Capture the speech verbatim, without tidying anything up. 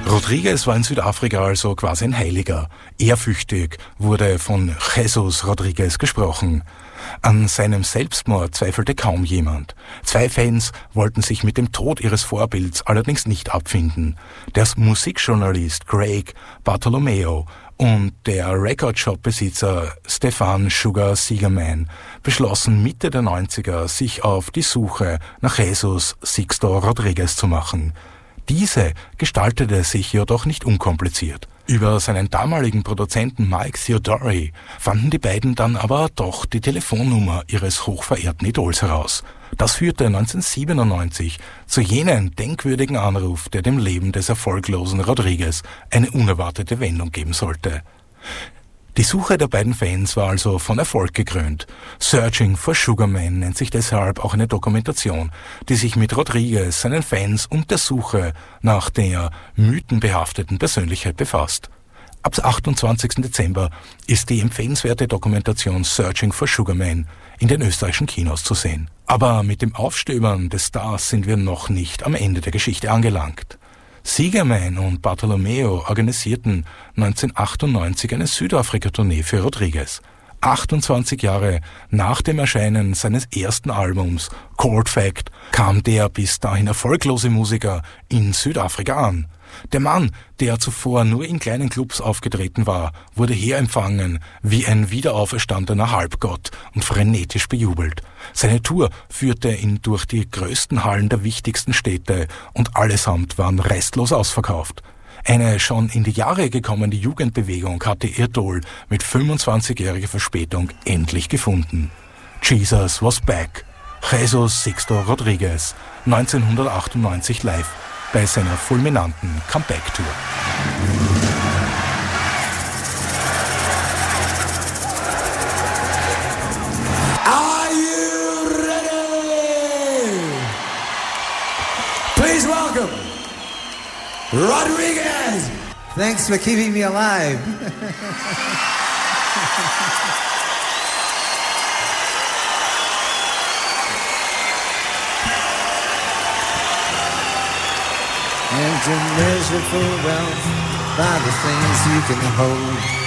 Rodrigues war in Südafrika also quasi ein Heiliger. Ehrfürchtig wurde von Jesus Rodrigues gesprochen. An seinem Selbstmord zweifelte kaum jemand. Zwei Fans wollten sich mit dem Tod ihres Vorbilds allerdings nicht abfinden. Der Musikjournalist Craig Bartolomeo und der Recordshop-Besitzer Stefan Sugar Siegerman beschlossen Mitte der neunziger, sich auf die Suche nach Jesus Sixto Rodrigues zu machen. Diese gestaltete sich jedoch nicht unkompliziert. Über seinen damaligen Produzenten Mike Theodori fanden die beiden dann aber doch die Telefonnummer ihres hochverehrten Idols heraus. Das führte neunzehnhundertsiebenundneunzig zu jenem denkwürdigen Anruf, der dem Leben des erfolglosen Rodrigues eine unerwartete Wendung geben sollte. Die Suche der beiden Fans war also von Erfolg gekrönt. Searching for Sugar Man nennt sich deshalb auch eine Dokumentation, die sich mit Rodrigues, seinen Fans und der Suche nach der mythenbehafteten Persönlichkeit befasst. Ab achtundzwanzigsten Dezember ist die empfehlenswerte Dokumentation Searching for Sugar Man in den österreichischen Kinos zu sehen. Aber mit dem Aufstöbern des Stars sind wir noch nicht am Ende der Geschichte angelangt. Siegerman und Bartolomeo organisierten neunzehnhundertachtundneunzig eine Südafrika-Tournee für Rodrigues. achtundzwanzig Jahre nach dem Erscheinen seines ersten Albums Cold Fact kam der bis dahin erfolglose Musiker in Südafrika an. Der Mann, der zuvor nur in kleinen Clubs aufgetreten war, wurde hier empfangen wie ein wiederauferstandener Halbgott und frenetisch bejubelt. Seine Tour führte ihn durch die größten Hallen der wichtigsten Städte und allesamt waren restlos ausverkauft. Eine schon in die Jahre gekommene Jugendbewegung hatte ihr Idol mit fünfundzwanzigjähriger Verspätung endlich gefunden. Jesus was back. Jesus Sixto Rodrigues, neunzehnhundertachtundneunzig live bei seiner fulminanten Comeback-Tour. Are you ready? Please welcome Rodrigues. Thanks for keeping me alive. And to measure for wealth by the things you can hold.